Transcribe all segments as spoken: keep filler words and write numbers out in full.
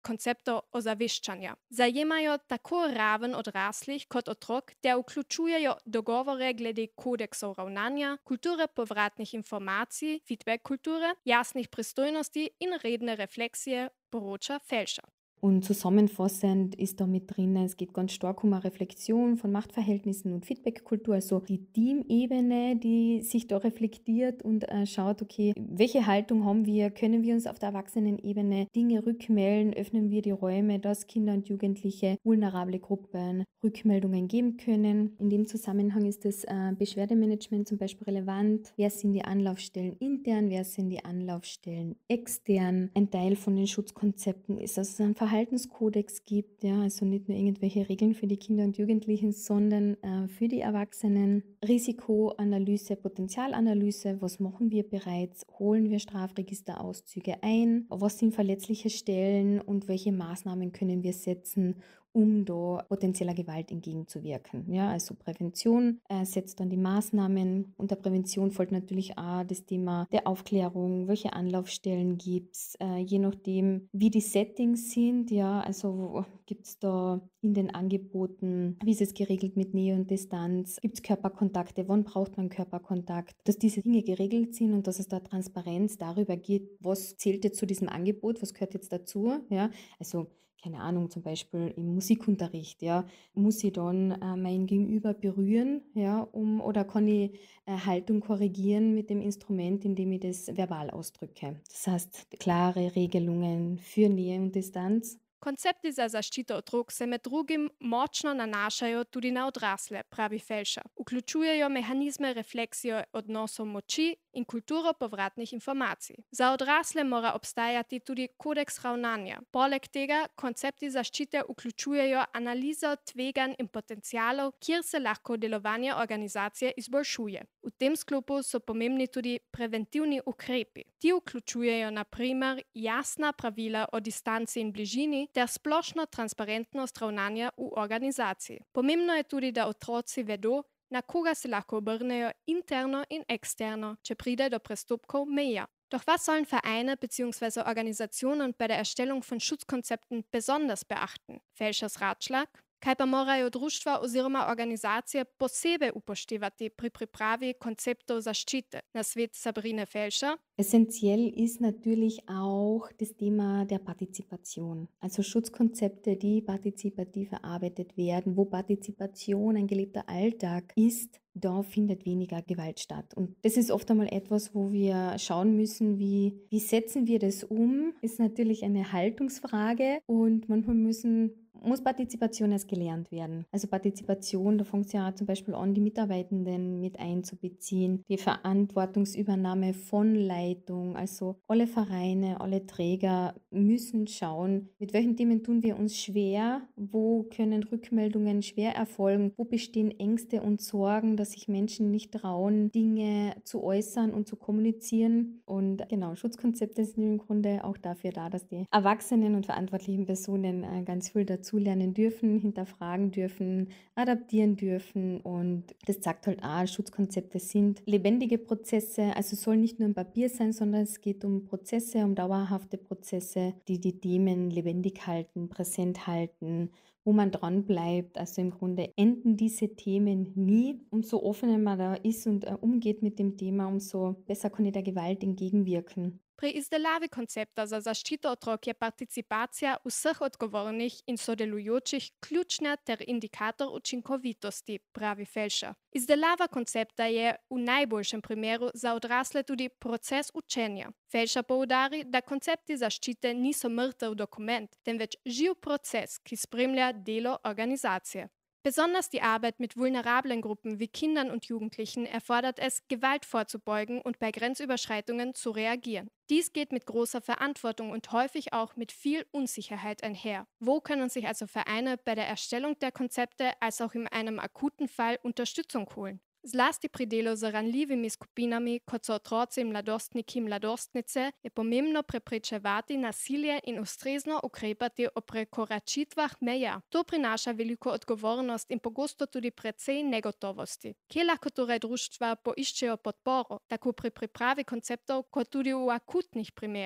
konceptov ozaveščanja. Zajemajo tako raven odraslih kot otrok, ter vključujejo dogovore glede kodeksov ravnanja, kulture povratnih informacij, feedback kulture, jasnih pristojnosti in redne refleksije, poroča Felscher. Und zusammenfassend ist da mit drin, es geht ganz stark um eine Reflexion von Machtverhältnissen und Feedbackkultur, also die Teamebene, die sich da reflektiert und äh, schaut, okay, welche Haltung haben wir, können wir uns auf der Erwachsenenebene Dinge rückmelden, öffnen wir die Räume, dass Kinder und Jugendliche, vulnerable Gruppen Rückmeldungen geben können. In dem Zusammenhang ist das äh, Beschwerdemanagement zum Beispiel relevant. Wer sind die Anlaufstellen intern, wer sind die Anlaufstellen extern? Ein Teil von den Schutzkonzepten ist, dass es einen Verhaltenskodex gibt, ja, also nicht nur irgendwelche Regeln für die Kinder und Jugendlichen, sondern äh, für die Erwachsenen. Risikoanalyse, Potenzialanalyse, was machen wir bereits? Holen wir Strafregisterauszüge ein? Was sind verletzliche Stellen und welche Maßnahmen können wir setzen, um da potenzieller Gewalt entgegenzuwirken. Ja, also Prävention äh, setzt dann die Maßnahmen. Unter Prävention folgt natürlich auch das Thema der Aufklärung, welche Anlaufstellen gibt es, äh, je nachdem, wie die Settings sind. Ja, also gibt es da in den Angeboten, wie ist es geregelt mit Nähe und Distanz, gibt es Körperkontakte, wann braucht man Körperkontakt, dass diese Dinge geregelt sind und dass es da Transparenz darüber geht, was zählt jetzt zu diesem Angebot, was gehört jetzt dazu. Ja, also keine Ahnung, zum Beispiel im Musikunterricht, ja, muss ich dann äh, mein Gegenüber berühren, ja, um, oder kann ich äh, Haltung korrigieren mit dem Instrument, indem ich das verbal ausdrücke. Das heißt, klare Regelungen für Nähe und Distanz. Koncepti za zaščito otrok se med drugim močno nanašajo tudi na odrasle, pravi Felscher. Vključujejo mehanizme refleksije odnosov moči in kulturo povratnih informacij. Za odrasle mora obstajati tudi kodeks ravnanja. Poleg tega koncepti zaščite vključujejo analizo tveganj in potencialov, kjer se lahko delovanje organizacije izboljšuje. V tem sklopu so pomembni tudi preventivni ukrepi. Ti vključujejo na primer jasna pravila o distanci in bližini ter splošno transparentnost ravnanja v organizaciji. Pomembno je tudi, da otroci vedo, na koga se lahko obrnejo interno in externo, če pride do prestopkov meja. Doch was sollen Vereine bzw. Organisationen bei der Erstellung von Schutzkonzepten besonders beachten? Felschers Ratschlag? Kaj pa morajo društva oziroma organizacije posebej upoštevati pri pripravi konceptov zaščite? Na svet Sabrine Felscher. Essentiell ist natürlich auch das Thema der Partizipation. Also Schutzkonzepte, die partizipativ erarbeitet werden, wo Partizipation ein gelebter Alltag ist, da findet weniger Gewalt statt. Und das ist oft einmal etwas, wo wir schauen müssen, wie, wie setzen wir das um, ist natürlich eine Haltungsfrage und manchmal müssen muss Partizipation erst gelernt werden. Also Partizipation, da fängt es ja zum Beispiel an, die Mitarbeitenden mit einzubeziehen, die Verantwortungsübernahme von Leitung, also alle Vereine, alle Träger müssen schauen, mit welchen Themen tun wir uns schwer, wo können Rückmeldungen schwer erfolgen, wo bestehen Ängste und Sorgen, dass sich Menschen nicht trauen, Dinge zu äußern und zu kommunizieren. Und genau, Schutzkonzepte sind im Grunde auch dafür da, dass die Erwachsenen und verantwortlichen Personen äh, ganz viel dazu lernen dürfen, hinterfragen dürfen, adaptieren dürfen und das zeigt halt auch, Schutzkonzepte sind lebendige Prozesse, also soll nicht nur ein Papier sein, sondern es geht um Prozesse, um dauerhafte Prozesse, die die Themen lebendig halten, präsent halten, wo man dran bleibt. Also im Grunde enden diese Themen nie. Umso offener man da ist und äh, umgeht mit dem Thema, umso besser kann ich der Gewalt entgegenwirken. Pri izdelavi koncepta za zaščito otrok je participacija vseh odgovornih in sodelujočih ključna ter indikator učinkovitosti, pravi Felscher. Izdelava koncepta je v najboljšem primeru za odrasle tudi proces učenja. Felscher poudari, da koncepti zaščite niso mrtev dokument, temveč živ proces, ki spremlja delo organizacije. Besonders die Arbeit mit vulnerablen Gruppen wie Kindern und Jugendlichen erfordert es, Gewalt vorzubeugen und bei Grenzüberschreitungen zu reagieren. Dies geht mit großer Verantwortung und häufig auch mit viel Unsicherheit einher. Wo können sich also Vereine bei der Erstellung der Konzepte als auch in einem akuten Fall Unterstützung holen? Zlasti pri delu z ranljivimi skupinami, kot so otroci, mladostniki in mladostnice, je pomembno preprečevati nasilje in ustrezno ukrepati o prekoračitvah meja. To prinaša veliko odgovornost in pogosto tudi precej negotovosti. Kje lahko torej društva poiščejo podporo, tako pri pripravi konceptov, kot tudi v akutnih primerih?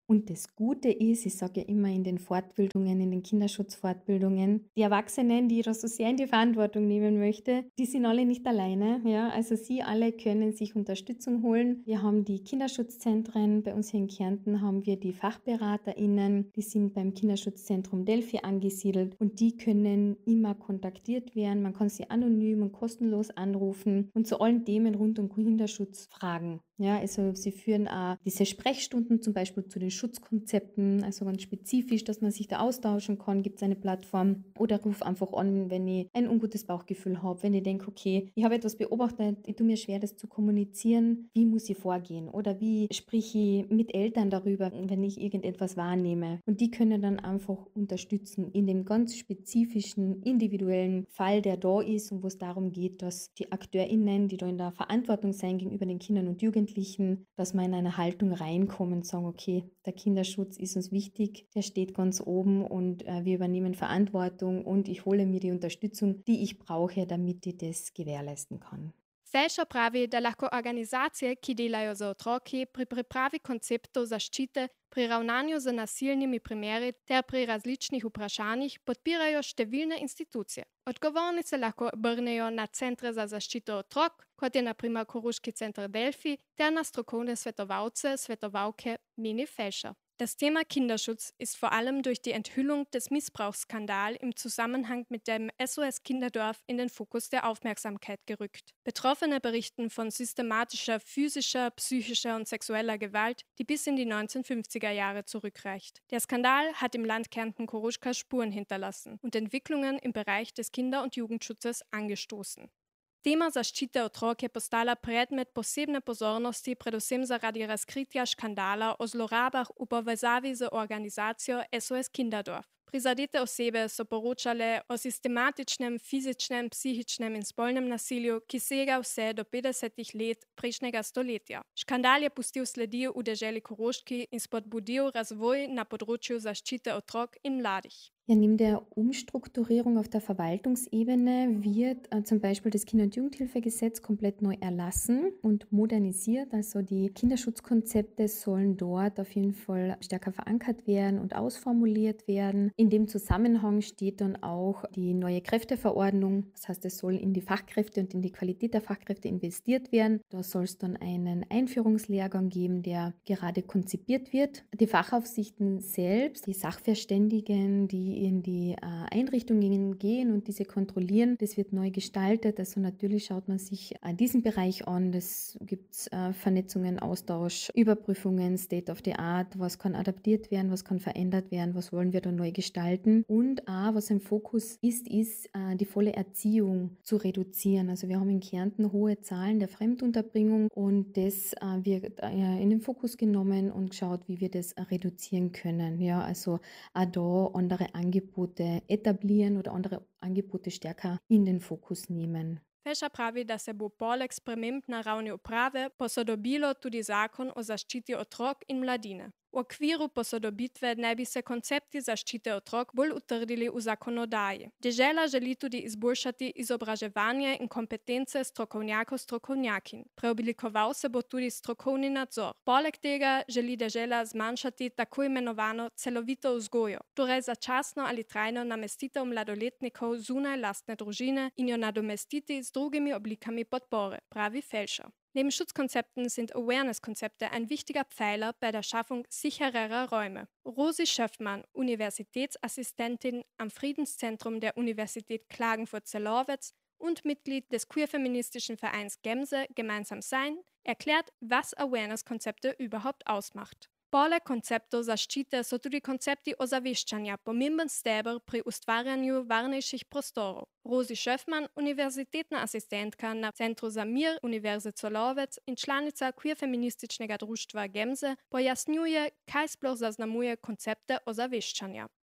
Und das Gute ist, ich sage ja immer in den Fortbildungen, in den Kinderschutzfortbildungen, die Erwachsenen, die ich da so sehr in die Verantwortung nehmen möchte, die sind alle nicht alleine. Ja? Also sie alle können sich Unterstützung holen. Wir haben die Kinderschutzzentren, bei uns hier in Kärnten haben wir die FachberaterInnen, die sind beim Kinderschutzzentrum Delphi angesiedelt und die können immer kontaktiert werden. Man kann sie anonym und kostenlos anrufen und zu allen Themen rund um Kinderschutz fragen. Ja, also sie führen auch diese Sprechstunden zum Beispiel zu den Schutzkonzepten, also ganz spezifisch, dass man sich da austauschen kann, gibt es eine Plattform. Oder ruf einfach an, wenn ich ein ungutes Bauchgefühl habe, wenn ich denke, okay, ich habe etwas beobachtet, ich tue mir schwer, das zu kommunizieren, wie muss ich vorgehen? Oder wie spreche ich mit Eltern darüber, wenn ich irgendetwas wahrnehme? Und die können dann einfach unterstützen in dem ganz spezifischen, individuellen Fall, der da ist und wo es darum geht, dass die AkteurInnen, die da in der Verantwortung sein gegenüber den Kindern und Jugendlichen, dass wir in eine Haltung reinkommen und sagen, okay, der Kinderschutz ist uns wichtig, der steht ganz oben und äh, wir übernehmen Verantwortung und ich hole mir die Unterstützung, die ich brauche, damit ich das gewährleisten kann. Felša pravi, da lahko organizacije, ki delajo za otroke, pri pripravi konceptov zaščite, pri ravnanju z nasilnimi primeri ter pri različnih vprašanjih podpirajo številne institucije. Odgovorni se lahko obrnejo na centre za zaščito otrok, kot je na primer Koroški center Delphi, ter na strokovne svetovalce, svetovalke meni Felša. Das Thema Kinderschutz ist vor allem durch die Enthüllung des Missbrauchsskandals im Zusammenhang mit dem S O S Kinderdorf in den Fokus der Aufmerksamkeit gerückt. Betroffene berichten von systematischer physischer, psychischer und sexueller Gewalt, die bis in die neunzehnhundertfünfziger Jahre zurückreicht. Der Skandal hat im Land Kärnten-Koruška Spuren hinterlassen und Entwicklungen im Bereich des Kinder- und Jugendschutzes angestoßen. Tema zaščite otrok je postala predmet posebne pozornosti predvsem zaradi razkritja škandala o zlorabah v povezavi z organizacijo S O S Kinderdorf. Prizadete osebe so poročale o sistematičnem fizičnem, psihičnem in spolnem nasilju, ki sega vse do petdesetih let prejšnjega stoletja. Škandal je pustil sledi v deželi Koroški in spodbudil razvoj na področju zaščite otrok in mladih. Ja, neben der Umstrukturierung auf der Verwaltungsebene wird äh, zum Beispiel das Kinder- und Jugendhilfegesetz komplett neu erlassen und modernisiert. Also die Kinderschutzkonzepte sollen dort auf jeden Fall stärker verankert werden und ausformuliert werden. In dem Zusammenhang steht dann auch die neue Kräfteverordnung. Das heißt, es soll in die Fachkräfte und in die Qualität der Fachkräfte investiert werden. Da soll es dann einen Einführungslehrgang geben, der gerade konzipiert wird. Die Fachaufsichten selbst, die Sachverständigen, die in die äh, Einrichtungen gehen und diese kontrollieren. Das wird neu gestaltet. Also natürlich schaut man sich äh, diesen Bereich an. Das gibt äh, Vernetzungen, Austausch, Überprüfungen, State of the Art. Was kann adaptiert werden, was kann verändert werden, was wollen wir da neu gestalten. Und auch, was im Fokus ist, ist äh, die volle Erziehung zu reduzieren. Also wir haben in Kärnten hohe Zahlen der Fremdunterbringung und das äh, wird äh, in den Fokus genommen und geschaut, wie wir das äh, reduzieren können. Ja, also auch da andere Angebote etablieren oder andere Angebote stärker in den Fokus nehmen. Felša pravi, da se bo poleg sprememb na ravni uprave posodobilo tudi zakon o zaščiti otrok in mladine. V okviru posodobitve naj bi se koncepti zaščite otrok bolj utrdili v zakonodaji. Dežela želi tudi izboljšati izobraževanje in kompetence strokovnjakov strokovnjakinj. Preoblikoval se bo tudi strokovni nadzor. Poleg tega želi dežela zmanjšati tako imenovano celovito vzgojo, torej začasno ali trajno namestitev mladoletnikov zunaj lastne družine in jo nadomestiti z drugimi oblikami podpore, pravi Felša. Neben Schutzkonzepten sind Awareness-Konzepte ein wichtiger Pfeiler bei der Schaffung sichererer Räume. Rosi Schöffmann, Universitätsassistentin am Friedenszentrum der Universität Klagenfurt-Zelorwitz und Mitglied des queer-feministischen Vereins Gemse Gemeinsam Sein, erklärt, was Awareness-Konzepte überhaupt ausmacht. Poleg konceptov zaščite so tudi koncepti ozaveščanja pomemben steber pri ustvarjanju varnejših prostorov. Rosi Schöffmann, univerzitetna asistentka na Centru za mir Univerze Celovec in članica queer-feminističnega društva Gemse, pojasnjuje, kaj sploh zaznamuje koncepte ozaveščanja.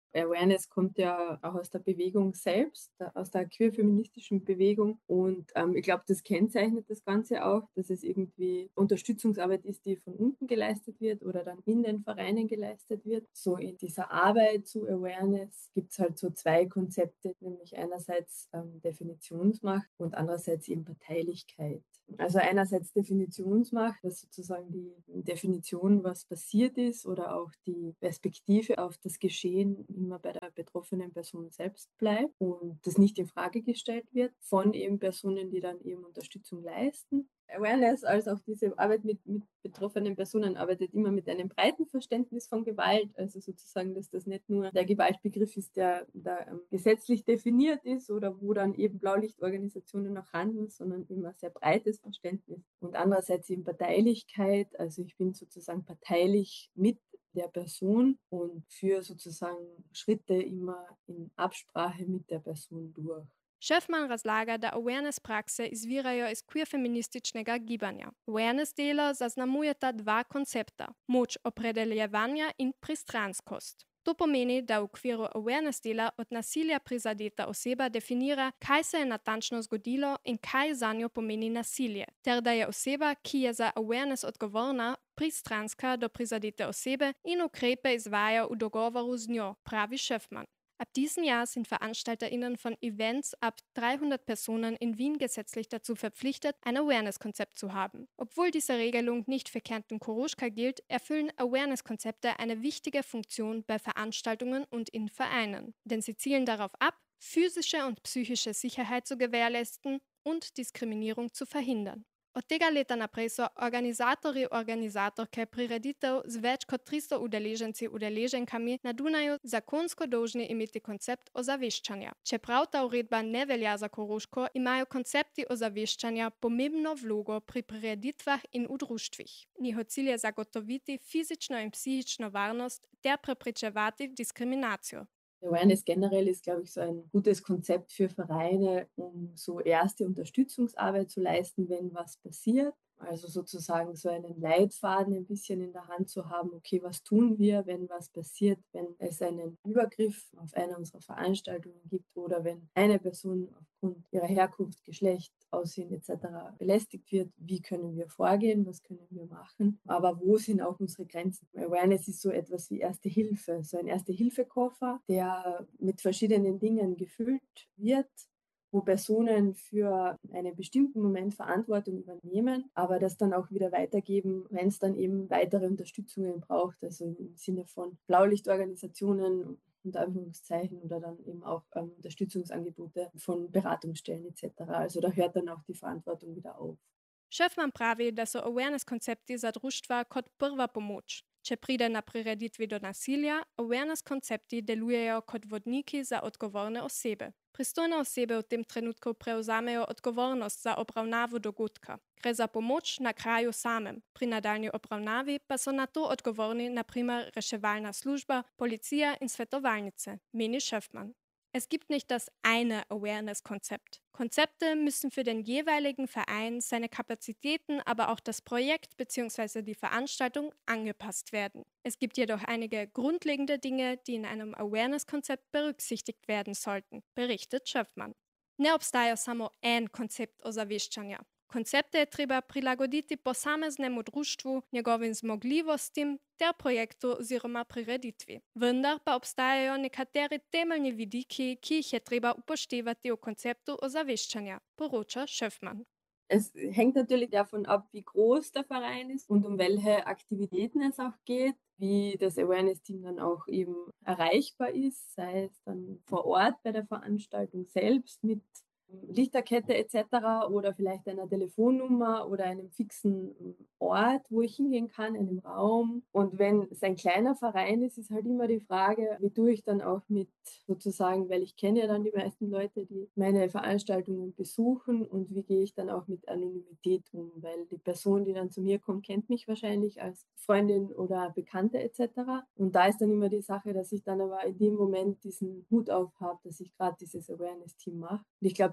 Awareness kommt ja auch aus der Bewegung selbst, aus der queer-feministischen Bewegung. Und ähm, ich glaube, das kennzeichnet das Ganze auch, dass es irgendwie Unterstützungsarbeit ist, die von unten geleistet wird oder dann in den Vereinen geleistet wird. So in dieser Arbeit zu Awareness gibt es halt so zwei Konzepte, nämlich einerseits ähm, Definitionsmacht und andererseits eben Parteilichkeit. Also einerseits Definitionsmacht, dass sozusagen die Definition, was passiert ist oder auch die Perspektive auf das Geschehen immer bei der betroffenen Person selbst bleibt und das nicht in Frage gestellt wird von eben Personen, die dann eben Unterstützung leisten. Awareness, als auch diese Arbeit mit, mit betroffenen Personen, arbeitet immer mit einem breiten Verständnis von Gewalt. Also sozusagen, dass das nicht nur der Gewaltbegriff ist, der, der ähm, gesetzlich definiert ist oder wo dann eben Blaulichtorganisationen auch handeln, sondern immer sehr breites Verständnis. Und andererseits eben Parteilichkeit. Also ich bin sozusagen parteilich mit der Person und führe sozusagen Schritte immer in Absprache mit der Person durch. Šefman razlaga, da awareness prakse izvirajo iz queer-feminističnega gibanja. Awareness delo zaznamujeta dva koncepta: moč opredeljevanja in pristranskost. To pomeni, da v okviru awareness dela od nasilja prizadeta oseba definira, kaj se je natančno zgodilo in kaj zanjo pomeni nasilje, ter da je oseba, ki je za awareness odgovorna, pristranska do prizadete osebe in ukrepe izvaja v dogovoru z njo, pravi Šefman. Ab diesem Jahr sind VeranstalterInnen von Events ab dreihundert Personen in Wien gesetzlich dazu verpflichtet, ein Awareness-Konzept zu haben. Obwohl diese Regelung nicht für Kärnten Koruschka gilt, erfüllen Awareness-Konzepte eine wichtige Funktion bei Veranstaltungen und in Vereinen. Denn sie zielen darauf ab, physische und psychische Sicherheit zu gewährleisten und Diskriminierung zu verhindern. Od tega leta naprej so organizatorji organizatorke prireditev z več kot tristo udeleženci udeleženkami na Dunaju zakonsko dolžni imeti koncept ozaveščanja. Čeprav ta uredba ne velja za Koroško, imajo koncepti ozaveščanja pomembno vlogo pri prireditvah in v društvih. Njihov cilj je zagotoviti fizično in psihično varnost ter preprečevati diskriminacijo. Awareness generell ist, glaube ich, so ein gutes Konzept für Vereine, um so erste Unterstützungsarbeit zu leisten, wenn was passiert. Also sozusagen so einen Leitfaden ein bisschen in der Hand zu haben, okay, was tun wir, wenn was passiert, wenn es einen Übergriff auf eine unserer Veranstaltungen gibt oder wenn eine Person aufgrund ihrer Herkunft, Geschlecht, Aussehen et cetera belästigt wird, wie können wir vorgehen, was können wir machen, aber wo sind auch unsere Grenzen? Awareness ist so etwas wie Erste Hilfe, so ein Erste-Hilfe-Koffer, der mit verschiedenen Dingen gefüllt wird, wo Personen für einen bestimmten Moment Verantwortung übernehmen, aber das dann auch wieder weitergeben, wenn es dann eben weitere Unterstützungen braucht, also im Sinne von Blaulichtorganisationen, unter Anführungszeichen, oder dann eben auch ähm, Unterstützungsangebote von Beratungsstellen et cetera. Also da hört dann auch die Verantwortung wieder auf. Šefman pravi, da so awareness-koncepti za društva kot prva pomoč. Če pride na prireditvi do nasilja, awareness-koncepti delujejo kot vodniki za odgovorne osebe. Pristojne osebe v tem trenutku prevzamejo odgovornost za obravnavo dogodka. Gre za pomoč na kraju samem. Pri nadaljnji obravnavi pa so na to odgovorni na primer reševalna služba, policija in svetovalnice, meni Šefman. Es gibt nicht das eine Awareness-Konzept. Konzepte müssen für den jeweiligen Verein, seine Kapazitäten, aber auch das Projekt bzw. die Veranstaltung angepasst werden. Es gibt jedoch einige grundlegende Dinge, die in einem Awareness-Konzept berücksichtigt werden sollten, berichtet Šefman. Ne obstaja samo en koncept ozaveščanja. Koncepte je treba prilagoditi posameznemu društvu, njegovim zmogljivostim ter projektu oziroma prireditvi. Vendar pa obstajajo nekateri temeljni vidiki, ki jih je treba upoštevati v konceptu ozaveščanja, poroča Šefman. Es hängt natürlich davon ab, wie groß der Verein ist und um welche Aktivitäten es auch geht, wie das Awareness-Team dann auch eben erreichbar ist, sei es dann vor Ort bei der Veranstaltung selbst mit Lichterkette et cetera oder vielleicht einer Telefonnummer oder einem fixen Ort, wo ich hingehen kann, einem Raum. Und wenn es ein kleiner Verein ist, ist halt immer die Frage, wie tue ich dann auch mit sozusagen, weil ich kenne ja dann die meisten Leute, die meine Veranstaltungen besuchen, und wie gehe ich dann auch mit Anonymität um, weil die Person, die dann zu mir kommt, kennt mich wahrscheinlich als Freundin oder Bekannte et cetera. Und da ist dann immer die Sache, dass ich dann aber in dem Moment diesen Hut auf habe, dass ich gerade dieses Awareness-Team mache. Und ich glaube,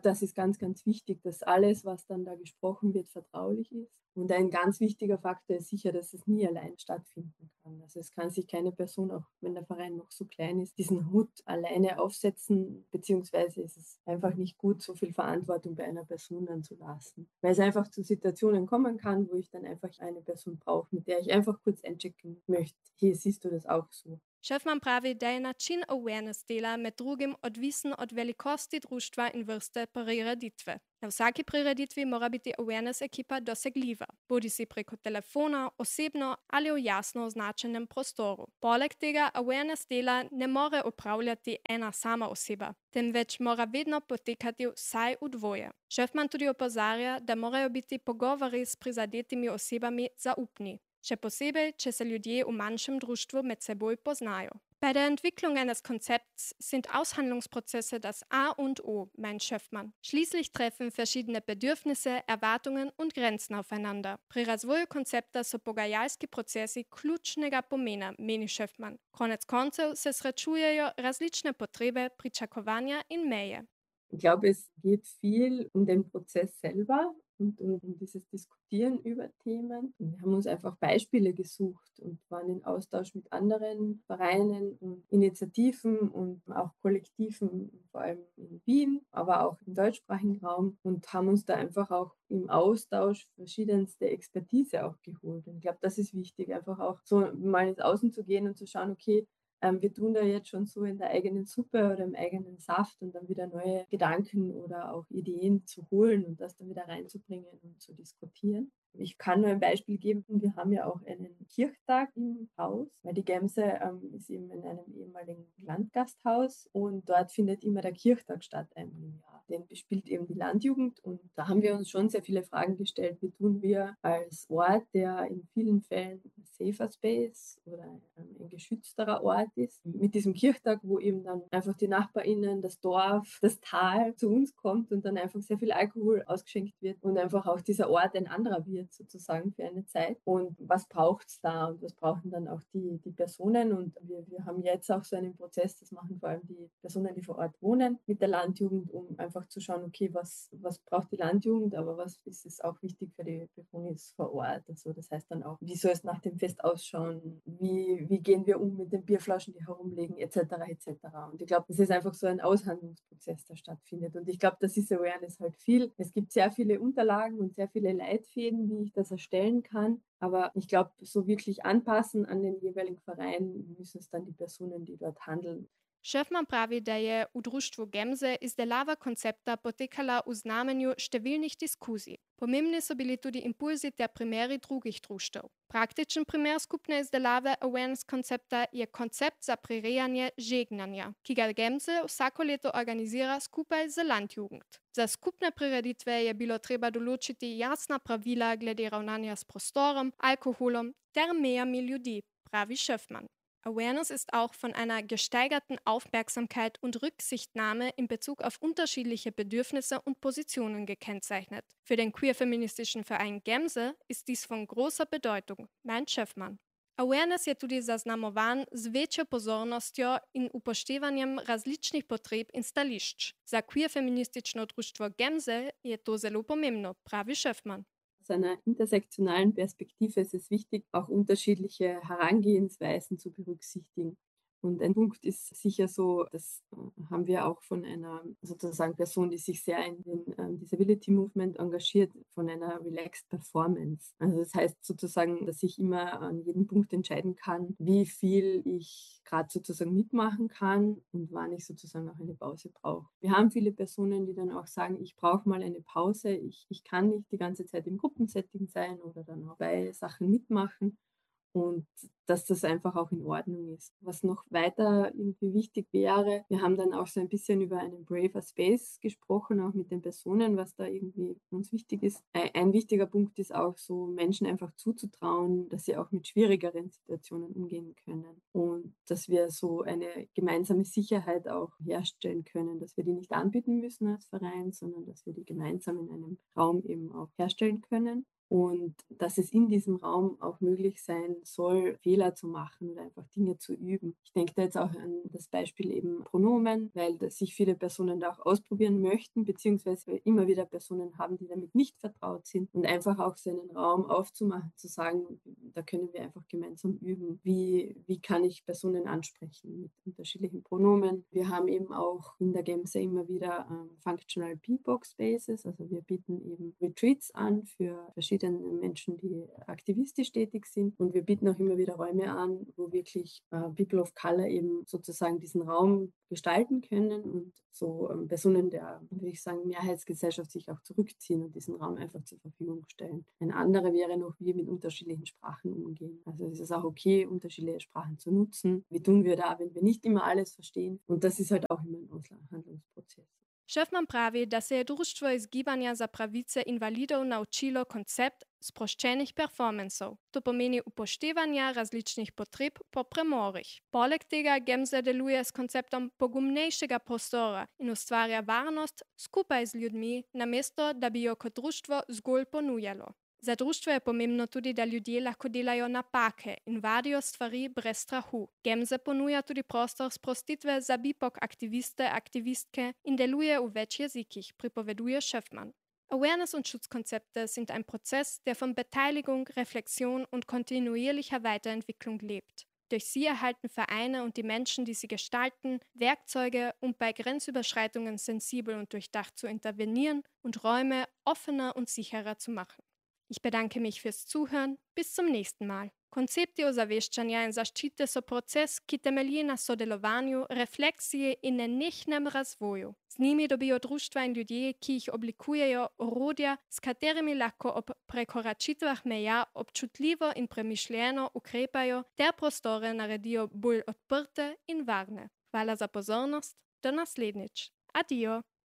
das ist ganz, ganz wichtig, dass alles, was dann da gesprochen wird, vertraulich ist. Und ein ganz wichtiger Faktor ist sicher, dass es nie allein stattfinden kann. Also es kann sich keine Person, auch wenn der Verein noch so klein ist, diesen Hut alleine aufsetzen, beziehungsweise ist es einfach nicht gut, so viel Verantwortung bei einer Person dann zu lassen. Weil es einfach zu Situationen kommen kann, wo ich dann einfach eine Person brauche, mit der ich einfach kurz einchecken möchte. Hier siehst du das auch so. Šefman pravi, da je način awareness dela med drugim odvisen od velikosti društva in vrste prireditve. Na vsaki prireditvi mora biti awareness ekipa dosegljiva, bodi si preko telefona, osebno ali v jasno označenem prostoru. Poleg tega awareness dela ne more upravljati ena sama oseba, temveč mora vedno potekati vsaj v dvoje. Šefman tudi opozarja, da morajo biti pogovori s prizadetimi osebami zaupni. Še posebej, če se ljudje v manjšem društvu med seboj poznajo. Bei der Entwicklung eines Konzepts sind Aushandlungsprozesse das A und O, meint Šefman. Schließlich treffen verschiedene Bedürfnisse, Erwartungen und Grenzen aufeinander. Pri razvoju koncepta so pogajalski procesi ključnega pomena, meni Šefman. Konec koncev se srečujejo različne potrebe, pričakovanja in meje. Ich glaube, es geht viel um den Prozess selber und um, um dieses Diskutieren über Themen. Und wir haben uns einfach Beispiele gesucht und waren in Austausch mit anderen Vereinen und Initiativen und auch Kollektiven, vor allem in Wien, aber auch im deutschsprachigen Raum, und haben uns da einfach auch im Austausch verschiedenste Expertise auch geholt. Und ich glaube, das ist wichtig, einfach auch so mal ins Außen zu gehen und zu schauen, okay, Ähm, wir tun da jetzt schon so in der eigenen Suppe oder im eigenen Saft, und dann wieder neue Gedanken oder auch Ideen zu holen und das dann wieder reinzubringen und zu diskutieren. Ich kann nur ein Beispiel geben. Wir haben ja auch einen Kirchtag im Haus, weil die Gemse ähm, ist eben in einem ehemaligen Landgasthaus, und dort findet immer der Kirchtag statt, einmal im Jahr. Den bespielt eben die Landjugend, und da haben wir uns schon sehr viele Fragen gestellt. Wie tun wir als Ort, der in vielen Fällen ein safer Space oder ein, ein geschützterer Ort ist, mit diesem Kirchtag, wo eben dann einfach die NachbarInnen, das Dorf, das Tal zu uns kommt und dann einfach sehr viel Alkohol ausgeschenkt wird und einfach auch dieser Ort ein anderer wird sozusagen für eine Zeit. Und was braucht es da und was brauchen dann auch die, die Personen? Und wir, wir haben jetzt auch so einen Prozess, das machen vor allem die Personen, die vor Ort wohnen, mit der Landjugend, um einfach zu schauen, okay, was, was braucht die Landjugend, aber was ist es auch wichtig für die Bewohner vor Ort. Also das heißt dann auch, wie soll es nach dem Fest ausschauen, wie, wie gehen wir um mit den Bierflaschen, die herumliegen, et cetera et cetera. Und ich glaube, das ist einfach so ein Aushandlungsprozess, der stattfindet. Und ich glaube, das ist Awareness halt viel. Es gibt sehr viele Unterlagen und sehr viele Leitfäden, wie ich das erstellen kann. Aber ich glaube, so wirklich anpassen an den jeweiligen Verein müssen es dann die Personen, die dort handeln. Šefman pravi, da je v društvu Gemze izdelava koncepta potekala v znamenju številnih diskuzij. Pomembni so bili tudi impulzi ter primeri drugih društev. Praktičen primer skupne izdelave awareness koncepta je koncept za prirejanje žegnanja, ki ga Gemze vsako leto organizira skupaj z Landjugend. Za skupne prireditve je bilo treba določiti jasna pravila glede ravnanja s prostorom, alkoholom ter mejami ljudi, pravi Šefman. Awareness ist auch von einer gesteigerten Aufmerksamkeit und Rücksichtnahme in Bezug auf unterschiedliche Bedürfnisse und Positionen gekennzeichnet. Für den queer-feministischen Verein Gemze ist dies von großer Bedeutung, meint Šefman. Awareness je tudi zaznamovan z večjo pozornostjo in upoštevanjem različnih potreb in stališč. Za queer-feministično društvo Gemze je to zelo pomembno, pravi Šefman. Aus einer intersektionalen Perspektive ist es wichtig, auch unterschiedliche Herangehensweisen zu berücksichtigen. Und ein Punkt ist sicher so, das haben wir auch von einer sozusagen Person, die sich sehr in den ähm, Disability Movement engagiert, von einer Relaxed Performance. Also das heißt sozusagen, dass ich immer an jedem Punkt entscheiden kann, wie viel ich gerade sozusagen mitmachen kann und wann ich sozusagen auch eine Pause brauche. Wir haben viele Personen, die dann auch sagen, ich brauche mal eine Pause, ich, ich kann nicht die ganze Zeit im Gruppensetting sein oder dann auch bei Sachen mitmachen. Und dass das einfach auch in Ordnung ist. Was noch weiter irgendwie wichtig wäre, wir haben dann auch so ein bisschen über einen braver Space gesprochen, auch mit den Personen, was da irgendwie uns wichtig ist. Ein wichtiger Punkt ist auch so, Menschen einfach zuzutrauen, dass sie auch mit schwierigeren Situationen umgehen können. Und dass wir so eine gemeinsame Sicherheit auch herstellen können, dass wir die nicht anbieten müssen als Verein, sondern dass wir die gemeinsam in einem Raum eben auch herstellen können. und dass es in diesem Raum auch möglich sein soll, Fehler zu machen oder einfach Dinge zu üben. Ich denke da jetzt auch an das Beispiel eben Pronomen, weil da sich viele Personen da auch ausprobieren möchten, beziehungsweise wir immer wieder Personen haben, die damit nicht vertraut sind und einfach auch so einen Raum aufzumachen, zu sagen, da können wir einfach gemeinsam üben, wie, wie kann ich Personen ansprechen mit unterschiedlichen Pronomen. Wir haben eben auch in der Gemse immer wieder ähm, Functional Beatbox Spaces, also wir bieten eben Retreats an für verschiedene Menschen, die aktivistisch tätig sind, und wir bieten auch immer wieder Räume an, wo wirklich äh, People of Color eben sozusagen diesen Raum gestalten können und so ähm, Personen der, würde ich sagen, Mehrheitsgesellschaft sich auch zurückziehen und diesen Raum einfach zur Verfügung stellen. Ein anderer wäre noch, wie wir mit unterschiedlichen Sprachen umgehen. Also es ist auch okay, unterschiedliche Sprachen zu nutzen. Wie tun wir da, wenn wir nicht immer alles verstehen? Und das ist halt auch immer ein Aushandlungsprozess. Šefman pravi, da se je društvo izgibanja za pravice invalidov naučilo koncept sproščenih performancev. To pomeni upoštevanja različnih potreb po premorih. Poleg tega Gemze deluje s konceptom pogumnejšega prostora in ustvarja varnost skupaj z ljudmi, namesto da bi jo kot društvo zgolj ponujalo. Za društvo je pomembno tudi, da ljudje lahko delajo napake in vadijo stvari brez strahu. Gemze ponuja tudi prostor sprostitve za B I P O C aktiviste, aktivistke in deluje v več jezikih, pripoveduje Šefman. Awareness- und Schutzkonzepte sind ein Prozess, der von Beteiligung, Reflexion und kontinuierlicher Weiterentwicklung lebt. Durch sie erhalten Vereine und die Menschen, die sie gestalten, Werkzeuge, um bei Grenzüberschreitungen sensibel und durchdacht zu intervenieren und Räume offener und sicherer zu machen. Ich bedanke mich fürs Zuhören. Bis zum nächsten Mal. Koncepti ozaveščanja in zaščite so proces, ki temelji na sodelovanju, refleksiji in nenehnem razvoju. Z njimi dobijo društva in ljudje, ki jih oblikujejo, orodja, s katerimi lahko ob prekoračitvah meja občutljivo in premišljeno ukrepajo ter prostore naredijo bolj odprte in varne. Hvala za pozornost. Do naslednjič. Adijo.